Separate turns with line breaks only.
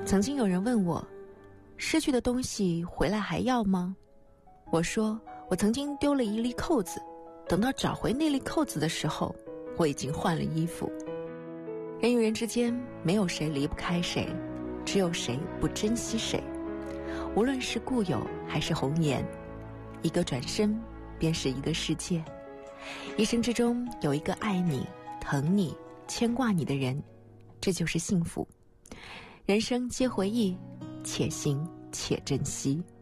曾经有人问我，失去的东西回来还要吗？我说，我曾经丢了一粒扣子，等到找回那粒扣子的时候，我已经换了衣服。人与人之间没有谁离不开谁，只有谁不珍惜谁。无论是故友还是红颜，一个转身便是一个世界。一生之中有一个爱你、疼你、牵挂你的人，这就是幸福。人生皆回忆，且行且珍惜。